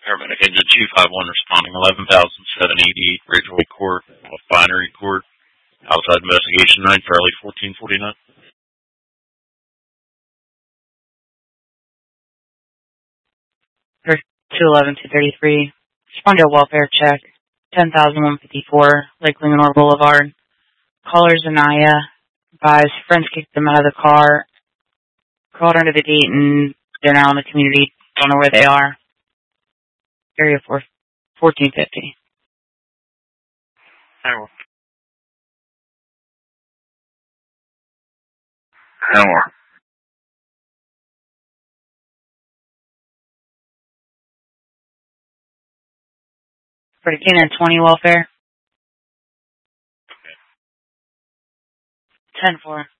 Paramedic Engine 251 responding 11,780 Ridgeway Court, Finery Court, outside investigation 9, Fairleigh 1449. 211-233. Respond to a welfare check. 10,154 Lake Linganore Boulevard. Caller Zanaya. Advised friends kicked them out of the car. Crawled under the gate and they're now in the community. Don't know where they are. Area 1450. Tower. For the Canine 20 welfare. 10-4.